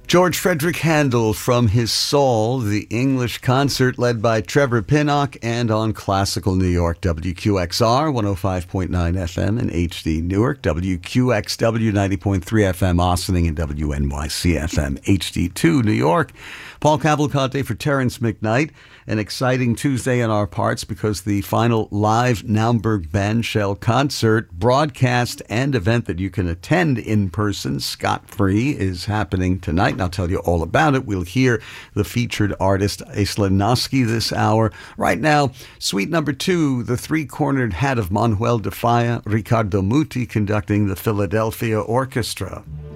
George Frederick Handel from his Saul, the English concert led by Trevor Pinnock, and on Classical New York, WQXR 105.9 FM in HD Newark, WQXW 90.3 FM Ossining, and WNYC FM HD2 New York. Paul Cavalcante for Terrence McKnight. An exciting Tuesday in our parts because the final live Naumburg Bandshell concert, broadcast, and event that you can attend in person scot-free is happening tonight. And I'll tell you all about it. We'll hear the featured artist Aisling Noski this hour. Right now, suite number 2, the three-cornered hat of Manuel de Falla, Ricardo Muti conducting the Philadelphia Orchestra.